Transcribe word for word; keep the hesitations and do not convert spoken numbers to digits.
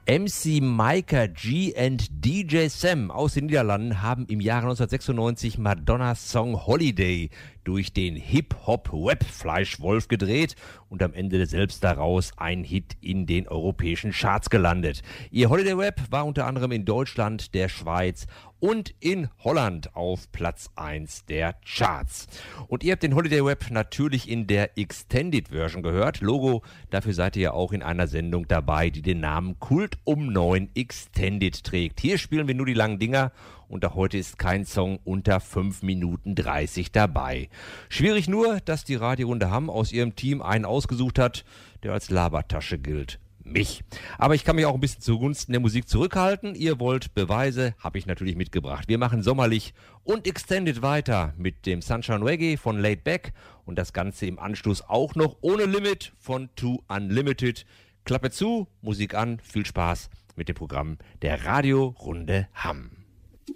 M C Micah G und D J Sam aus den Niederlanden haben im Jahre neunzehnhundertsechsundneunzig Madonnas Song Holiday durch den Hip-Hop-Web-Fleischwolf gedreht und am Ende selbst daraus ein Hit in den europäischen Charts gelandet. Ihr Holiday Web war unter anderem in Deutschland, der Schweiz und in Holland auf Platz eins der Charts. Und ihr habt den Holiday Web natürlich in der Extended Version gehört. Logo, dafür seid ihr ja auch in einer Sendung dabei, die den Namen Kult um neun Extended trägt. Hier spielen wir nur die langen Dinger und auch heute ist kein Song unter fünf Minuten dreißig dabei. Schwierig nur, dass die Radiorunde Hamm aus ihrem Team einen ausgesucht hat, der als Labertasche gilt. Mich. Aber ich kann mich auch ein bisschen zugunsten der Musik zurückhalten. Ihr wollt Beweise, habe ich natürlich mitgebracht. Wir machen sommerlich und Extended weiter mit dem Sunshine Reggae von Laid Back und das Ganze im Anschluss auch noch ohne Limit von To Unlimited. Klappe zu, Musik an, viel Spaß mit dem Programm der Radiorunde Hamm.